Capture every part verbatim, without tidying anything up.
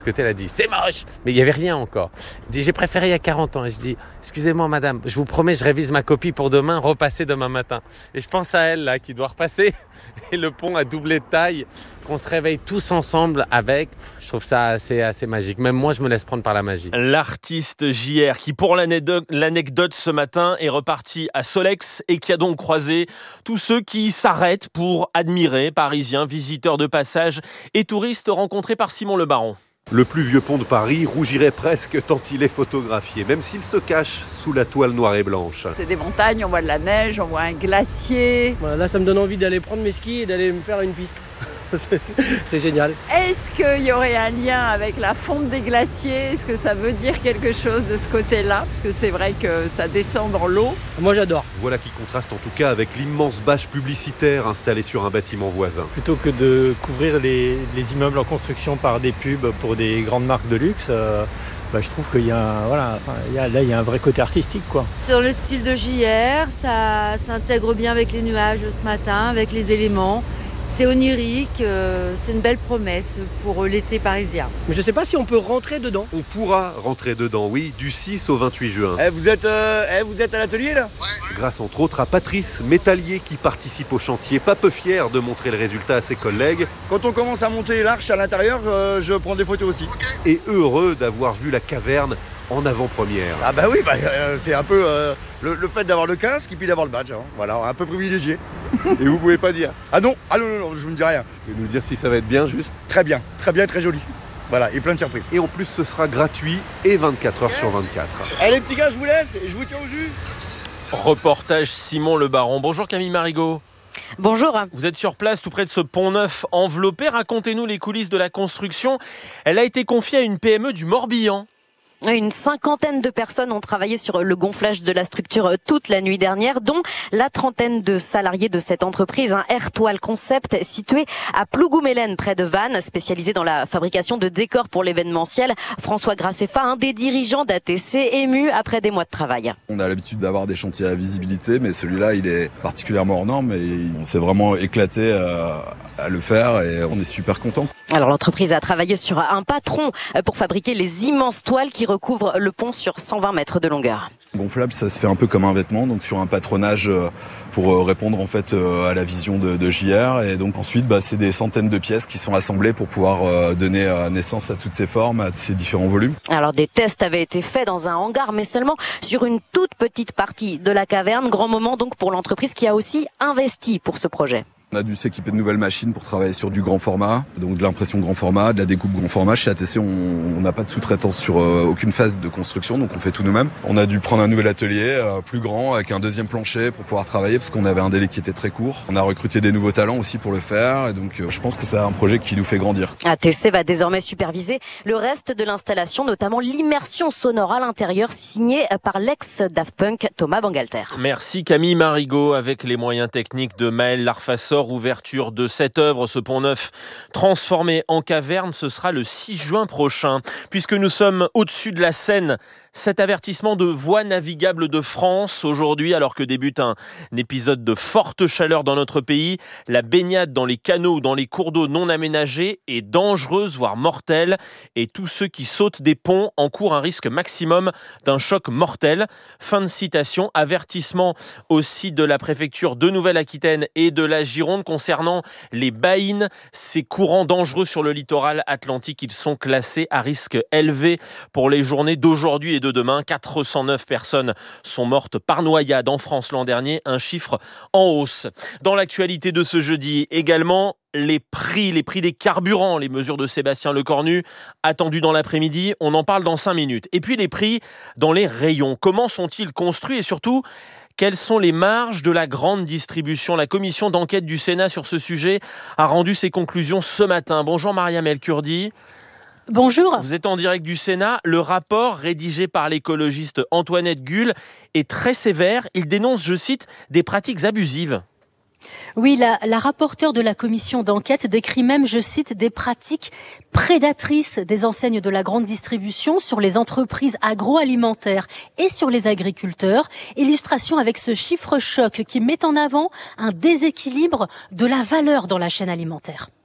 Côté, elle a dit, c'est moche, mais il n'y avait rien encore. Elle dit, j'ai préféré il y a quarante ans. Et je dis, excusez-moi madame, je vous promets, je révise ma copie pour demain, repasser demain matin. Et je pense à elle, là, qui doit repasser. Et le pont a doublé de taille, qu'on se réveille tous ensemble avec. Je trouve ça assez, assez magique. Même moi, je me laisse prendre par la magie. L'artiste J R, qui pour l'anecdote, l'anecdote ce matin, est reparti à Solex et qui a donc croisé tous ceux qui s'arrêtent pour admirer, parisiens, visiteurs de passage et touristes rencontrés par Simon Le Baron. Le plus vieux pont de Paris rougirait presque tant il est photographié, même s'il se cache sous la toile noire et blanche. C'est des montagnes, on voit de la neige, on voit un glacier. Voilà, là, ça me donne envie d'aller prendre mes skis et d'aller me faire une piste. c'est, c'est génial. Est-ce qu'il y aurait un lien avec la fonte des glaciers ? Est-ce que ça veut dire quelque chose de ce côté-là ? Parce que c'est vrai que ça descend dans l'eau. Moi, j'adore. Voilà qui contraste en tout cas avec l'immense bâche publicitaire installée sur un bâtiment voisin. Plutôt que de couvrir les, les immeubles en construction par des pubs pour des grandes marques de luxe, euh, bah, je trouve qu'il y a, un, voilà, enfin, il y a, là, il y a un vrai côté artistique, quoi. C'est dans le style de J R, ça s'intègre bien avec les nuages ce matin, avec les éléments. C'est onirique, euh, c'est une belle promesse pour l'été parisien. Mais je ne sais pas si on peut rentrer dedans. On pourra rentrer dedans, oui, du six au vingt-huit juin. Eh, vous êtes, euh, eh, vous êtes à l'atelier là ? Ouais. Grâce entre autres à Patrice, métallier qui participe au chantier, pas peu fier de montrer le résultat à ses collègues. Quand on commence à monter l'arche à l'intérieur, euh, je prends des photos aussi. Okay. Et heureux d'avoir vu la caverne en avant-première. Ah bah oui, bah, euh, c'est un peu euh, le, le fait d'avoir le casque et puis d'avoir le badge. Hein. Voilà, un peu privilégié. Et vous pouvez pas dire ? Ah non, ah non, non, non, je vous ne dis rien. Vous pouvez nous dire si ça va être bien juste ? Très bien, très bien, très joli. Voilà, et plein de surprises. Et en plus, ce sera gratuit et vingt-quatre heures sur vingt-quatre. Allez, les petits gars, je vous laisse et je vous tiens au jus. Reportage Simon Le Baron. Bonjour Camille Marigot. Bonjour. Vous êtes sur place tout près de ce pont neuf enveloppé. Racontez-nous les coulisses de la construction. Elle a été confiée à une P M E du Morbihan. Une cinquantaine de personnes ont travaillé sur le gonflage de la structure toute la nuit dernière, dont la trentaine de salariés de cette entreprise, un Airtoile Concept situé à Plougoumelen, près de Vannes, spécialisé dans la fabrication de décors pour l'événementiel. François Grassefa, un des dirigeants d'A T C, ému après des mois de travail. On a l'habitude d'avoir des chantiers à visibilité, mais celui-là, il est particulièrement hors norme et on s'est vraiment éclaté à, à le faire et on est super contents. Alors l'entreprise a travaillé sur un patron pour fabriquer les immenses toiles qui recouvre le pont sur cent vingt mètres de longueur. Gonflable, ça se fait un peu comme un vêtement, donc sur un patronage pour répondre en fait à la vision de, de J R. Et donc ensuite, bah, c'est des centaines de pièces qui sont assemblées pour pouvoir donner naissance à toutes ces formes, à ces différents volumes. Alors des tests avaient été faits dans un hangar, mais seulement sur une toute petite partie de la caverne. Grand moment donc pour l'entreprise qui a aussi investi pour ce projet. On a dû s'équiper de nouvelles machines pour travailler sur du grand format, donc de l'impression grand format, de la découpe grand format. Chez A T C, on n'a pas de sous-traitance sur euh, aucune phase de construction, donc on fait tout nous-mêmes. On a dû prendre un nouvel atelier euh, plus grand, avec un deuxième plancher pour pouvoir travailler, parce qu'on avait un délai qui était très court. On a recruté des nouveaux talents aussi pour le faire, et donc euh, je pense que c'est un projet qui nous fait grandir. A T C va désormais superviser le reste de l'installation, notamment l'immersion sonore à l'intérieur, signée par l'ex-Daft Punk Thomas Bangalter. Merci Camille Marigot, avec les moyens techniques de Maël Larfassor. Ouverture de cette œuvre, ce pont neuf transformé en caverne, ce sera le six juin prochain. Puisque nous sommes au-dessus de la Seine, cet avertissement de Voies navigables de France aujourd'hui, alors que débute un, un épisode de forte chaleur dans notre pays. La baignade dans les canaux ou dans les cours d'eau non aménagés est dangereuse, voire mortelle. Et tous ceux qui sautent des ponts encourent un risque maximum d'un choc mortel. Fin de citation. Avertissement aussi de la préfecture de Nouvelle-Aquitaine et de la Gironde concernant les baïnes. Ces courants dangereux sur le littoral atlantique, ils sont classés à risque élevé pour les journées d'aujourd'hui et de demain. quatre cent neuf personnes sont mortes par noyade en France l'an dernier, un chiffre en hausse. Dans l'actualité de ce jeudi également, les prix, les prix des carburants, les mesures de Sébastien Lecornu attendues dans l'après-midi, on en parle dans cinq minutes. Et puis les prix dans les rayons, comment sont-ils construits et surtout, quelles sont les marges de la grande distribution ? La commission d'enquête du Sénat sur ce sujet a rendu ses conclusions ce matin. Bonjour Mariam El Kurdi. Bonjour. Vous êtes en direct du Sénat. Le rapport rédigé par l'écologiste Antoinette Gull est très sévère. Il dénonce, je cite, des pratiques abusives. Oui, la, la rapporteure de la commission d'enquête décrit même, je cite, des pratiques prédatrices des enseignes de la grande distribution sur les entreprises agroalimentaires et sur les agriculteurs. Illustration avec ce chiffre choc qui met en avant un déséquilibre de la valeur dans la chaîne alimentaire.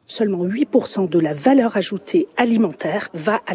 Seulement huit pour cent de la valeur ajoutée alimentaire va à